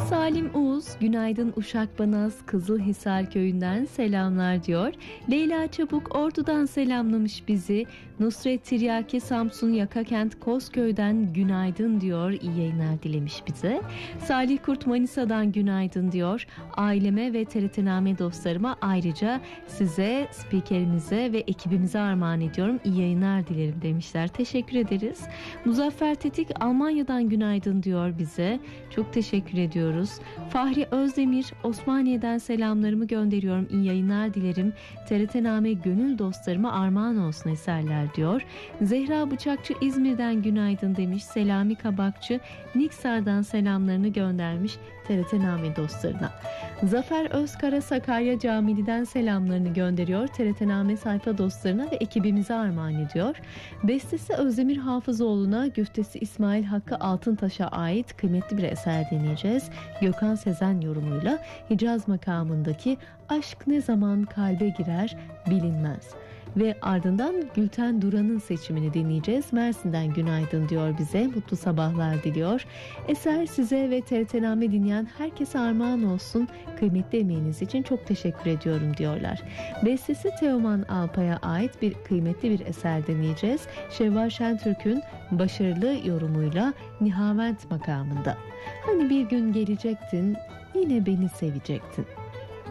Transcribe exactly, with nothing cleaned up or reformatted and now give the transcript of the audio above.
Salim Uğuz, günaydın Uşakbanaz Kızılhisar köyünden selamlar diyor. Leyla Çabuk Ordu'dan selamlamış bizi. Nusret Tiryaki Samsun Yakakent Kozköy'den günaydın diyor. İyi yayınlar dilemiş bize. Salih Kurt Manisa'dan günaydın diyor. Aileme ve T R T Name dostlarıma, ayrıca size, spikerimize ve ekibimize armağan ediyorum. İyi yayınlar dilerim demişler. Teşekkür ederiz. Muzaffer Tetik Almanya'dan günaydın diyor bize. Çok teşekkür ediyoruz. Fahri Özdemir Osmaniye'den selamlarımı gönderiyorum. İyi yayınlar dilerim. T R T Name gönül dostlarıma armağan olsun eserler diyor. Zehra Bıçakçı İzmir'den günaydın demiş. Selami Kabakçı Niksar'dan selamlarını göndermiş T R T Name dostlarına. Zafer Özkara Sakarya Camili'den selamlarını gönderiyor. T R T Name sayfa dostlarına ve ekibimize armağan ediyor. Bestesi Özdemir Hafızoğlu'na, güftesi İsmail Hakkı Altıntaş'a ait kıymetli bir eser dinleyeceğiz. Gökhan Sezen yorumuyla Hicaz makamındaki Aşk Ne Zaman Kalbe Girer Bilinmez. Ve ardından Gülten Duran'ın seçimini dinleyeceğiz. Mersin'den günaydın diyor bize. Mutlu sabahlar diliyor. Eser size ve T R T Name dinleyen herkese armağan olsun. Kıymetli emeğiniz için çok teşekkür ediyorum diyorlar. Bestesi Teoman Alpay'a ait bir kıymetli bir eser dinleyeceğiz. Şevval Şentürk'ün başarılı yorumuyla Nihavent makamında. Hani bir gün gelecektin, yine beni sevecektin.